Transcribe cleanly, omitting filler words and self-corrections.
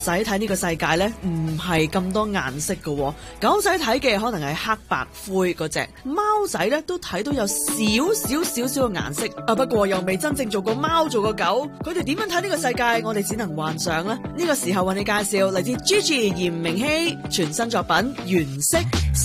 仔睇呢個世界呢，唔係咁多顏色嘅，狗仔睇嘅可能係黑白灰嗰隻，貓仔呢都睇到有少少嘅顏色啊。不過又未真正做過貓做過狗，佢哋點樣睇呢個世界，我哋只能幻想啦。呢個時候為你介紹嚟自 Gigi 嚴明熙全新作品《原色》。